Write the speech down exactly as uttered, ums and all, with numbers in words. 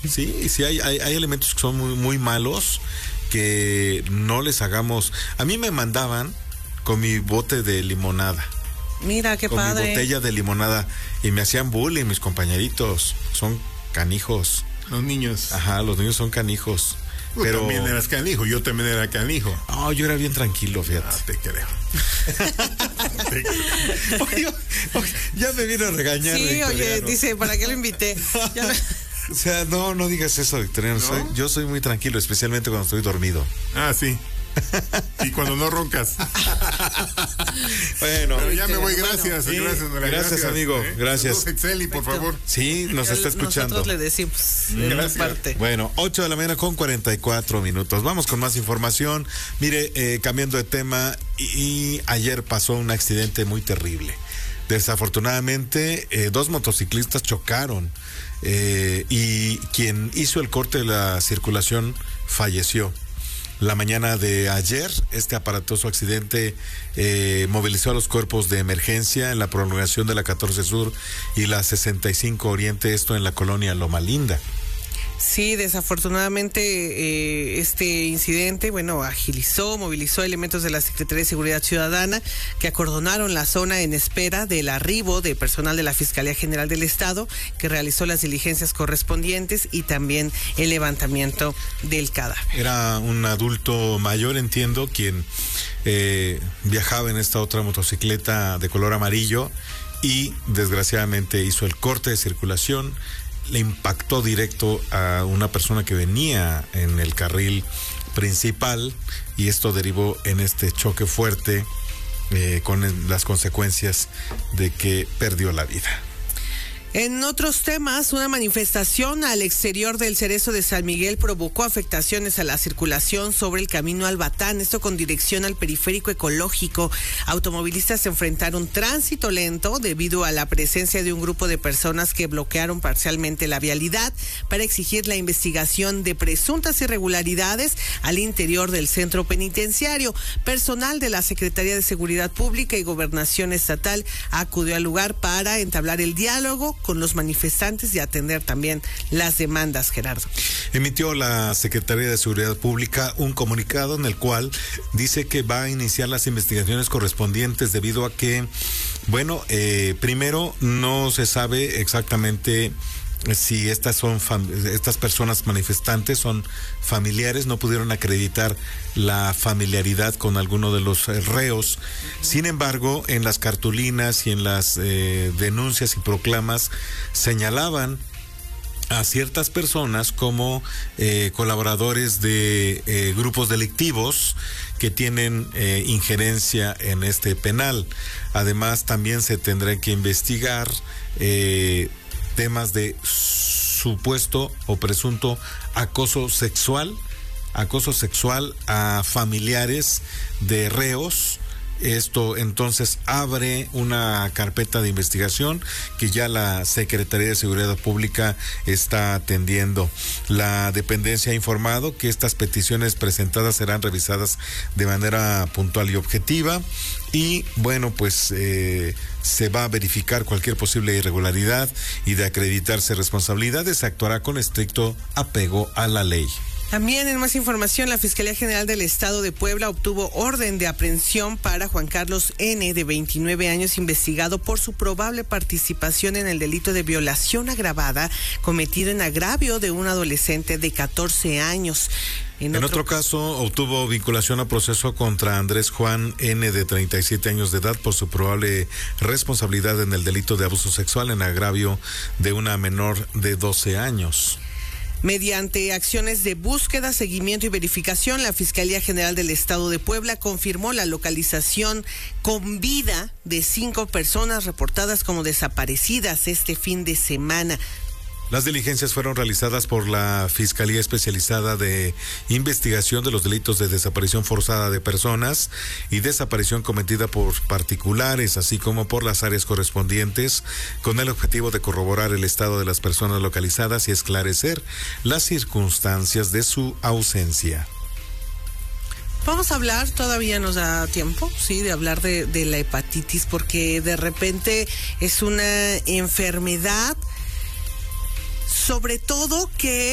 Sí, sí, hay, hay, hay elementos que son muy, muy malos, que no les hagamos. A mí me mandaban con mi bote de limonada. Mira, qué con padre. Con mi botella de limonada. Y me hacían bullying mis compañeritos. Son canijos. Los niños. Ajá, los niños son canijos. Tú pero también eras canijo, yo también era canijo. No, yo era bien tranquilo, fíjate. Ah, te creo. te creo. Oye, oye, ya me vino a regañar. Sí, oye, dice, ¿para qué lo invité? Ya me... O sea, no, no digas eso, Victoriano. ¿No? Soy, yo soy muy tranquilo, especialmente cuando estoy dormido. Ah, sí. Y cuando no roncas. Bueno, pero ya me voy, gracias. Bueno, gracias, sí, gracias, gracias, amigo. ¿eh? Gracias. Exceli, por favor. Sí, nos está escuchando. Nosotros le decimos. Gracias. Parte. Bueno, ocho de la mañana con cuarenta y cuatro minutos. Vamos con más información. Mire, eh, cambiando de tema, y, y ayer pasó un accidente muy terrible. Desafortunadamente, eh, dos motociclistas chocaron eh, y quien hizo el corte de la circulación falleció. La mañana de ayer, este aparatoso accidente eh, movilizó a los cuerpos de emergencia en la prolongación de la catorce Sur y la sesenta y cinco Oriente, esto en la colonia Loma Linda. Sí, desafortunadamente eh, este incidente, bueno, agilizó, movilizó elementos de la Secretaría de Seguridad Ciudadana que acordonaron la zona en espera del arribo de personal de la Fiscalía General del Estado, que realizó las diligencias correspondientes y también el levantamiento del cadáver. Era un adulto mayor, entiendo, quien eh, viajaba en esta otra motocicleta de color amarillo y desgraciadamente hizo el corte de circulación. Le impactó directo a una persona que venía en el carril principal y esto derivó en este choque fuerte eh, con las consecuencias de que perdió la vida. En otros temas, una manifestación al exterior del Cerezo de San Miguel provocó afectaciones a la circulación sobre el camino al Batán, esto con dirección al periférico ecológico. Automovilistas enfrentaron tránsito lento debido a la presencia de un grupo de personas que bloquearon parcialmente la vialidad para exigir la investigación de presuntas irregularidades al interior del centro penitenciario. Personal de la Secretaría de Seguridad Pública y Gobernación Estatal acudió al lugar para entablar el diálogo con los manifestantes y atender también las demandas, Gerardo. Emitió la Secretaría de Seguridad Pública un comunicado en el cual dice que va a iniciar las investigaciones correspondientes debido a que, bueno, eh, primero no se sabe exactamente si estas son fam- estas personas manifestantes son familiares, no pudieron acreditar la familiaridad con alguno de los eh, reos. Sin embargo, en las cartulinas y en las eh, denuncias y proclamas señalaban a ciertas personas como eh, colaboradores de eh, grupos delictivos que tienen eh, injerencia en este penal. Además, también se tendrá que investigar eh, temas de supuesto o presunto acoso sexual, acoso sexual a familiares de reos. Esto entonces abre una carpeta de investigación que ya la Secretaría de Seguridad Pública está atendiendo. La dependencia ha informado que estas peticiones presentadas serán revisadas de manera puntual y objetiva y bueno, pues eh, se va a verificar cualquier posible irregularidad y de acreditarse responsabilidades se actuará con estricto apego a la ley. También en más información, la Fiscalía General del Estado de Puebla obtuvo orden de aprehensión para Juan Carlos N., de veintinueve años, investigado por su probable participación en el delito de violación agravada cometido en agravio de un adolescente de catorce años. En, en otro, otro caso, obtuvo vinculación a proceso contra Andrés Juan N., de treinta y siete años de edad, por su probable responsabilidad en el delito de abuso sexual en agravio de una menor de doce años. Mediante acciones de búsqueda, seguimiento y verificación, la Fiscalía General del Estado de Puebla confirmó la localización con vida de cinco personas reportadas como desaparecidas este fin de semana. Las diligencias fueron realizadas por la Fiscalía Especializada de Investigación de los Delitos de Desaparición Forzada de Personas y Desaparición cometida por particulares, así como por las áreas correspondientes, con el objetivo de corroborar el estado de las personas localizadas y esclarecer las circunstancias de su ausencia. Vamos a hablar, todavía nos da tiempo, sí, de hablar de, de la hepatitis, porque de repente es una enfermedad, sobre todo que